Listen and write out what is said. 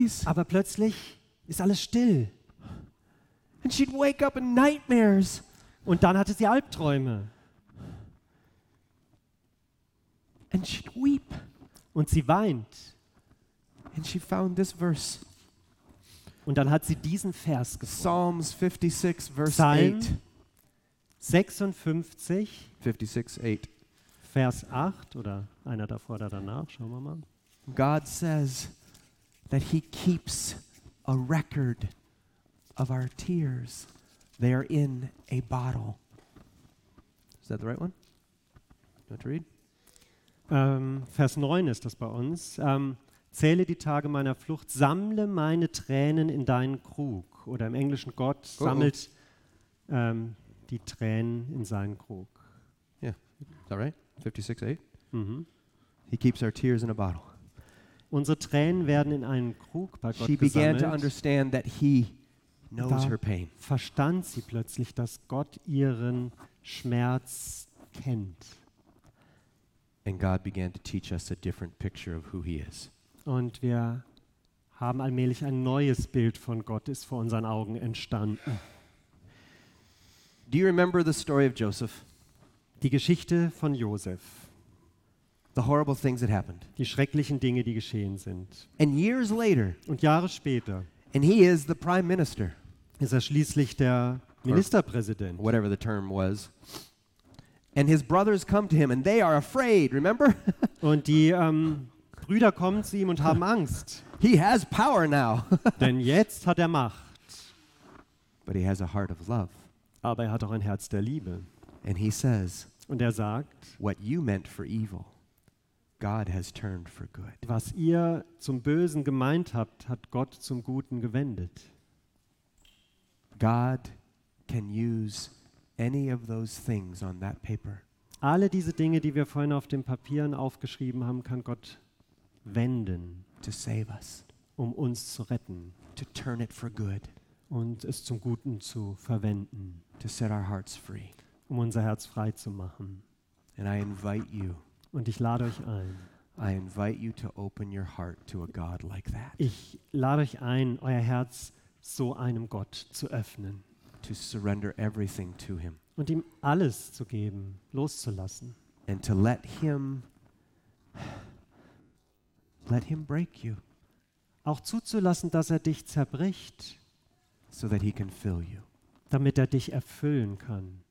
Aber plötzlich ist alles still. And she'd wake up in nightmares. Und dann hatte sie Albträume. And she'd weep. Und sie weint. And she found this verse. Und dann hat sie diesen Vers gefunden. Psalms 56, verse Psalm 8. 56, 56, 8. Vers 8 oder einer davor oder danach, schauen wir mal. God says that he keeps a record of our tears. They are in a bottle. Is that the right one? You want to read? Vers 9 ist das bei uns. Zähle die Tage meiner Flucht, sammle meine Tränen in deinen Krug. Oder im Englischen, Gott sammelt die Tränen in seinen Krug. Yeah. Is that right? 56, 8? Mhm. He keeps our tears in a bottle. Unsere Tränen werden in einen Krug bei Gott She began to gesammelt. understand that he knows her pain. Verstand sie plötzlich, dass Gott ihren Schmerz kennt. And God began to teach us a different picture of who he is. Und wir haben allmählich ein neues Bild von Gott, ist vor unseren Augen entstanden. Do you remember the story of Joseph? Die Geschichte von Josef, The horrible things that happened. die schrecklichen Dinge, die geschehen sind. And years later, Und Jahre später and he is the prime minister, ist er schließlich der Ministerpräsident. whatever the term was. And his brothers come to him and they are afraid, remember? Und die Brüder kommen zu ihm und haben Angst. He has power now. Denn jetzt hat er Macht. But he has a heart of love. Aber er hat auch ein Herz der Liebe. And he says, Und er sagt, what you meant for evil, God has turned for good. was ihr zum Bösen gemeint habt, hat Gott zum Guten gewendet. God can use any of those things on that paper Alle diese Dinge, die wir vorhin auf den Papieren aufgeschrieben haben, kann Gott wenden, to save us, um uns zu retten to turn it for good, und es zum Guten zu verwenden, to set our hearts free. um unser Herz frei zu machen. And I invite you, Und ich lade euch ein. I invite you to open your heart to a God like that, Ich lade euch ein, euer Herz so einem Gott zu öffnen to surrender everything to him und ihm alles zu geben, loszulassen and to let him break you auch zuzulassen, dass er dich zerbricht, so that he can fill you. damit er dich erfüllen kann.